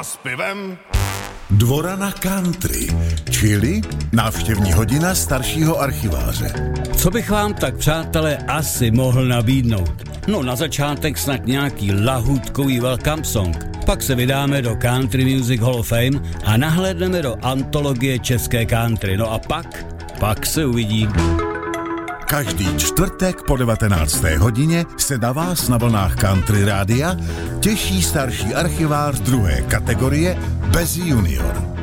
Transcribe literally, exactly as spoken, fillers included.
a s pivem. Dvorana country, čili návštěvní hodina staršího archiváře. Co bych vám tak, přátelé, asi mohl nabídnout? No na začátek snad nějaký lahůdkový welcome song. Pak se vydáme do Country Music Hall of Fame a nahlédneme do antologie české country. No a pak, pak se uvidí. Každý čtvrtek po devatenácté hodině se na vás na vlnách Country Rádia těší starší archivář druhé kategorie bez junior.